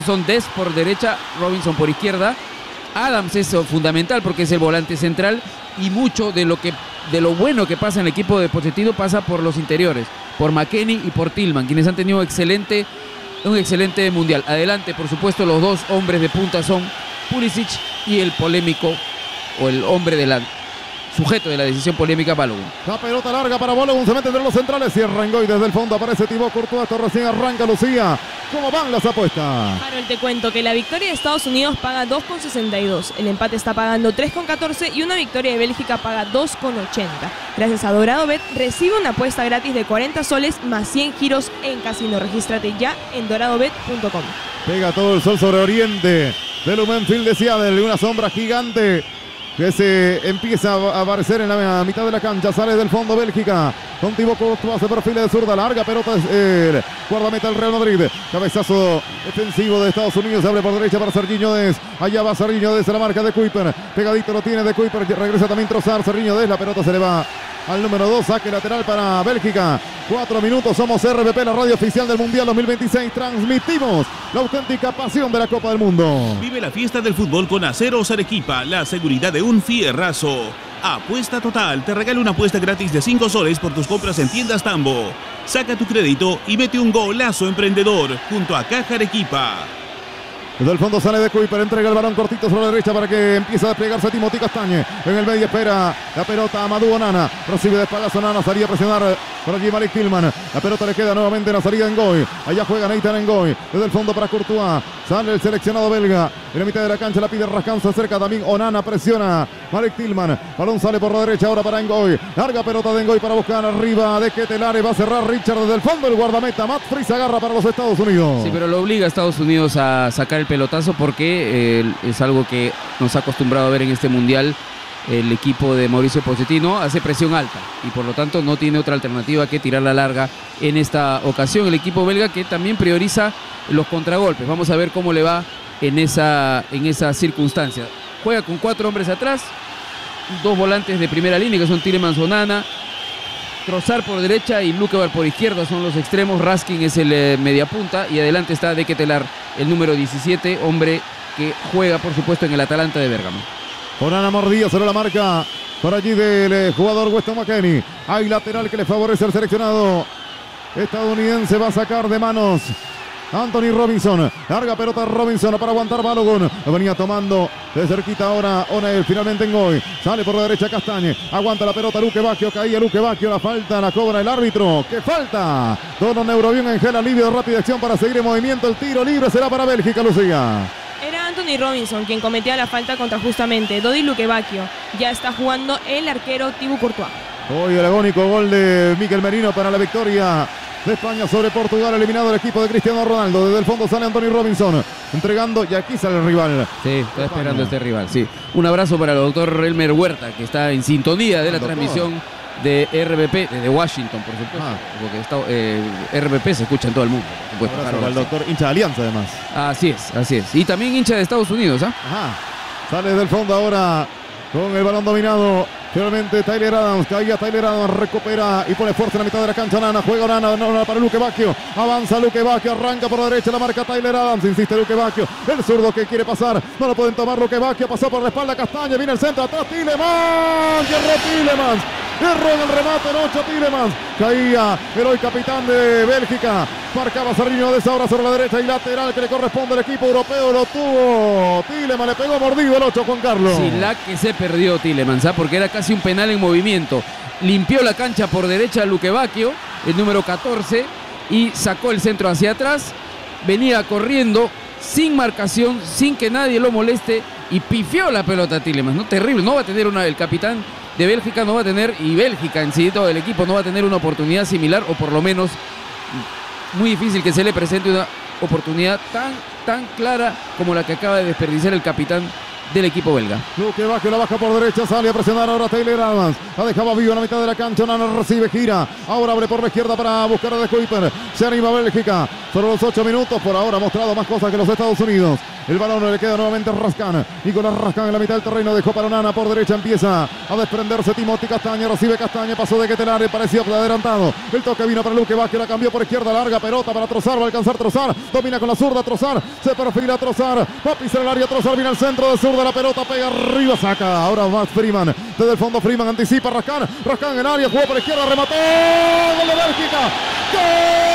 Son Dest por derecha, Robinson por izquierda. Adams es fundamental porque es el volante central y mucho de lo bueno que pasa en el equipo de Pochettino pasa por los interiores, por McKennie y por Tillman, quienes han tenido un excelente mundial. Adelante, por supuesto, los dos hombres de punta son Pulisic y el polémico, o el hombre de la sujeto de la decisión polémica, Balogun. La pelota larga para Balogun, se mete entre los centrales, cierra Ngoy desde el fondo, aparece Thibaut Courtois, esto recién arranca, Lucía. ¿Cómo van las apuestas? Harold, te cuento que la victoria de Estados Unidos paga 2,62, el empate está pagando 3,14 y una victoria de Bélgica paga 2,80. Gracias a Dorado Bet, recibe una apuesta gratis de 40 soles más 100 giros en casino. Regístrate ya en doradobet.com. Pega todo el sol sobre Oriente del Lumenfield de Seattle, una sombra gigante que se empieza a aparecer en la mitad de la cancha. Sale del fondo Bélgica con Thibaut Courtois, se perfila de zurda, larga pelota es el guardameta del Real Madrid. Cabezazo defensivo de Estados Unidos, se abre por derecha para Serginho Dest. Allá va Serginho Dest a la marca de Kuiper, pegadito lo tiene de Kuiper, regresa también Trossard. Serginho Dest, la pelota se le va al número 2, saque lateral para Bélgica. 4 minutos, somos RPP, la radio oficial del Mundial 2026. Transmitimos la auténtica pasión de la Copa del Mundo. Vive la fiesta del fútbol con Aceros Arequipa, la seguridad de un fierrazo. Apuesta Total te regala una apuesta gratis de 5 soles por tus compras en tiendas Tambo. Saca tu crédito y mete un golazo emprendedor junto a Caja Arequipa. Desde el fondo sale de Kuiper, entrega el balón cortito sobre la derecha para que empiece a desplegarse Timothy Castañe. En el medio espera la pelota a Amadou Onana. Recibe de espaldas Onana, salía a presionar por allí Malik Tillman. La pelota le queda nuevamente en la salida en Ngoy. Allá juega Nathan Ngoy. Desde el fondo para Courtois. Sale el seleccionado belga. En la mitad de la cancha la pide Rascan, se acerca también Onana, presiona Malik Tillman. Balón sale por la derecha ahora para Ngoy. Larga pelota de Ngoy para buscar arriba de Ketelare. Va a cerrar Richard desde el fondo el guardameta. Matt Freese agarra para los Estados Unidos. Sí, pero lo obliga a Estados Unidos a sacar el pelotazo porque es algo que nos ha acostumbrado a ver en este mundial. El equipo de Mauricio Pochettino hace presión alta y por lo tanto no tiene otra alternativa que tirar la larga en esta ocasión. El equipo belga que también prioriza los contragolpes. Vamos a ver cómo le va en esa circunstancia. Juega con 4 hombres atrás, 2 volantes de primera línea que son Tielemans, Onana, Trossard por derecha y Lukebak por izquierda son los extremos. Raskin es el mediapunta y adelante está De Ketelaere, el número 17, hombre que juega por supuesto en el Atalanta de Bérgamo. Onana mordía sobre la marca por allí del jugador Weston McKennie. Hay lateral que le favorece al seleccionado estadounidense. Va a sacar de manos Anthony Robinson. Larga pelota Robinson para aguantar Balogun. Lo venía tomando de cerquita ahora O'Neil. Finalmente Ngoy. Sale por la derecha Castañe. Aguanta la pelota Luque Bacchio. Caía Luque Bacchio. La falta la cobra el árbitro. ¡Qué falta! Dono Neurobión en gel alivio de rápida acción para seguir en movimiento. El tiro libre será para Bélgica, Lucía. Era Anthony Robinson quien cometía la falta contra justamente Dodi Luque Bacchio. Ya está jugando el arquero Thibaut Courtois. Hoy el agónico gol de Mikel Merino para la victoria de España sobre Portugal, eliminado el equipo de Cristiano Ronaldo. Desde el fondo sale Anthony Robinson, entregando y aquí sale el rival. Sí, está esperando este rival, sí. Un abrazo para el doctor Elmer Huerta, que está en sintonía de la transmisión de RPP, desde Washington, por supuesto, porque RPP se escucha en todo el mundo. Por supuesto, para el doctor, hincha de Alianza además. Así es. Y también hincha de Estados Unidos, ¿ah? Ajá. Sale del fondo ahora con el balón dominado. Finalmente Tyler Adams, caía Tyler Adams, recupera y pone fuerza en la mitad de la cancha. Onana, juega Onana para Luque Bacchio. Avanza Luque Bacchio, arranca por la derecha, la marca Tyler Adams. Insiste Luque Bacchio, el zurdo que quiere pasar. No lo pueden tomar Luque Bacchio, pasó por la espalda Castañe, viene el centro, atrás Tielemans. Erró Tielemans. Erró en el remate el 8 Tielemans. Caía el hoy capitán de Bélgica. Marcaba Serginho Dest ahora sobre la derecha y lateral que le corresponde al equipo europeo. Lo tuvo Tielemans, le pegó mordido el 8 Juan Carlos. Sí, la que se perdió Tielemans, ¿ah? Porque era casi un penal en movimiento. Limpió la cancha por derecha Luque Bacchio, el número 14, y sacó el centro hacia atrás. Venía corriendo sin marcación, sin que nadie lo moleste y pifió la pelota a Tielemans, ¿no? Terrible, no va a tener el capitán de Bélgica no va a tener, y Bélgica en sí, todo el equipo no va a tener una oportunidad similar, o por lo menos muy difícil que se le presente una oportunidad tan clara como la que acaba de desperdiciar el capitán del equipo belga. Luque Vázquez la baja por derecha, sale a presionar ahora Taylor Adams. La dejaba vivo en la mitad de la cancha. Onana recibe, gira. Ahora abre por la izquierda para buscar a De Kuiper. Se anima Bélgica. Solo los 8 minutos. Por ahora ha mostrado más cosas que los Estados Unidos. El balón le queda nuevamente a Rascan. Nicolás Rascan en la mitad del terreno. Dejó para Onana por derecha. Empieza a desprenderse Timothy Castaña. Recibe Castaña. Pasó de Ketelare. Parecía adelantado. El toque vino para Luque Vázquez. La cambió por izquierda. Larga pelota para Trossard. Va a alcanzar Trossard. Domina con la zurda Trossard. Se perfila Trossard. Va a pisar el área. Trossard viene al centro de zurda. La pelota pega arriba. Saca. Ahora Max Freeman. Desde el fondo Freeman anticipa. Rascan. Rascan en área. Jugó por izquierda. Remató. ¡Gol de Bélgica! ¡Gol!